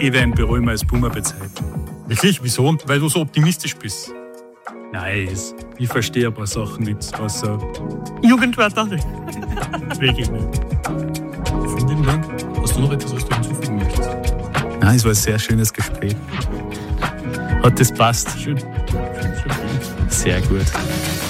Ich werde ihn beruhigen als Boomer bezeichnen. Wirklich? Wieso? Weil du so optimistisch bist. Nice. Ich verstehe ein paar Sachen nicht, außer Jugendwörter. wirklich nicht. Vielen Dank. Hast du noch etwas, was du hinzufügen möchtest? Nein, es war ein sehr schönes Gespräch. Hat das passt? Schön. Sehr gut.